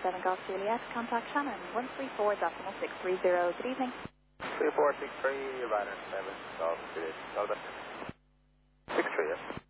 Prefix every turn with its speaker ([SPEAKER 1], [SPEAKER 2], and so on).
[SPEAKER 1] 7 Golf Juliet, contact Shannon, 134.630. Good evening.
[SPEAKER 2] 3463, Ryder 7 Golf Juliet. 63, yes.